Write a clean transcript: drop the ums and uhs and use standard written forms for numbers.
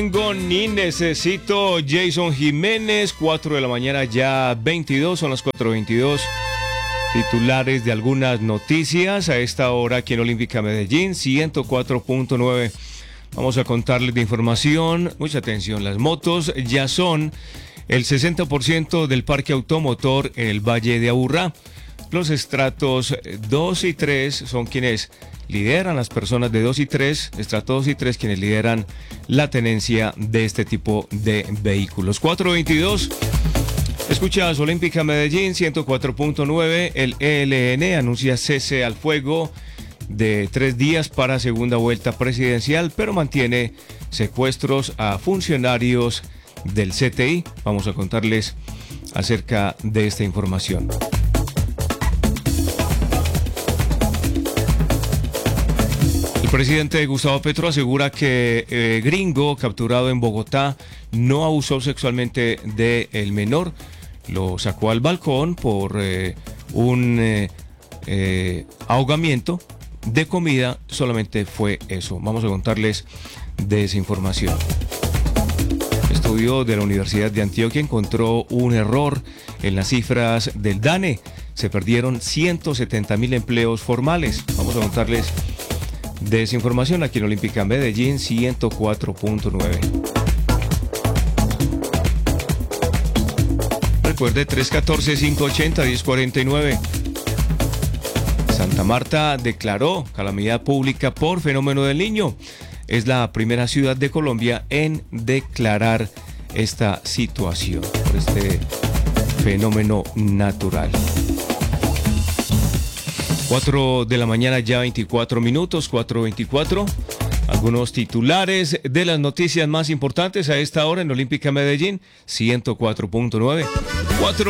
Tengo ni necesito Jason Jiménez, 4 de la mañana ya 22, son las 4:22. Titulares de algunas noticias a esta hora aquí en Olímpica Medellín, 104.9. Vamos a contarles de información. Mucha atención, las motos ya son el 60% del parque automotor en el Valle de Aburrá. Los estratos 2 y 3 son quienes lideran, las personas de 2 y 3, estrato 2 y 3, quienes lideran la tenencia de este tipo de vehículos. 4:22. Escuchas Olímpica Medellín 104.9. El ELN anuncia cese al fuego de 3 días para segunda vuelta presidencial, pero mantiene secuestros a funcionarios del CTI. Vamos a contarles acerca de esta información. El presidente Gustavo Petro asegura que gringo capturado en Bogotá no abusó sexualmente del menor. Lo sacó al balcón por un ahogamiento de comida, solamente fue eso. Vamos a contarles de esa información. Estudio de la Universidad de Antioquia encontró un error en las cifras del DANE. Se perdieron 170.000 empleos formales. Vamos a contarles de esa información aquí en Olímpica Medellín 104.9. Recuerde 314-580-1049. Santa Marta declaró calamidad pública por fenómeno del Niño. Es la primera ciudad de Colombia en declarar esta situación por este fenómeno natural. 4 de la mañana ya 24 minutos, 4:24. Algunos titulares de las noticias más importantes a esta hora en Olímpica Medellín 104.9.